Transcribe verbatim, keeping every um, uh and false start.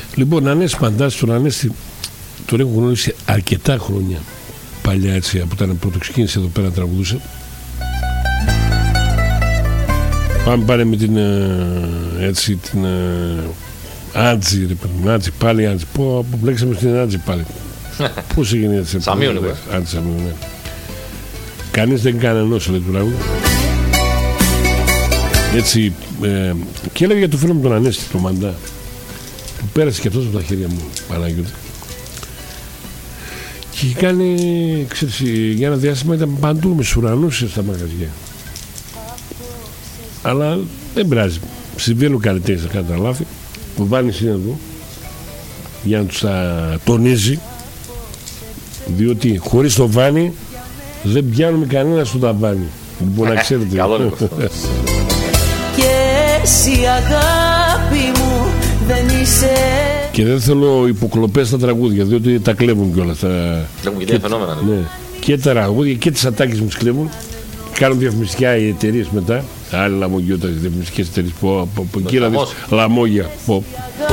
Λοιπόν, Ανέστη, φαντάζεσαι τον Ανέστη, τον έχω γνωρίσει αρκετά χρόνια παλιά, έτσι, από όταν πρώτο ξεκίνησε εδώ πέρα να τραγουδούσε. Πάμε πάλι με την έτσι την Άτζη, ρε παιδί, Άτζη, πάλι Άτζη. Πω, απομπλέξαμε στην Άτζη πάλι. Πώς έγινε έτσι? Σαμίου είναι. Άτζη, Σαμίου, ναι. Κανείς δεν κάνει ενός, λέει, του λαού. Έτσι, ε, και έλεγε για το φίλο μου τον Ανέστη, το Μαντά, που πέρασε και αυτός από τα χέρια μου, Παναγιώτη. Και είχε κάνει, ξέρεις, για ένα διάστημα ήταν παντού με ουρανούς στα μαγαζιά. Αλλά δεν πειράζει. Συμβαίνουν καλλιτέχνες να κάνουν τα λάθη. Ο Βάνης είναι εδώ για να τους τα τονίζει, διότι χωρίς το Βάνη δεν πιάνουμε κανένα στο ταβάνι. Λοιπόν, να ξέρετε. Καλό είναι αυτό. Και εσύ αγάπη μου δεν είσαι. Και δεν θέλω υποκλοπές στα τραγούδια, διότι τα κλέβουν κιόλας. Τα... Έχουμε και φαινόμενα. Ναι. Ναι. Και τα τραγούδια και τις ατάκες μου τις κλέβουν. Κάνουν διαφημιστικά οι εταιρείες μετά. Άλλοι λαμογιώτες, διαφημιστικές εταιρείες. Πω, πω, πω, λαμόγια. Πω.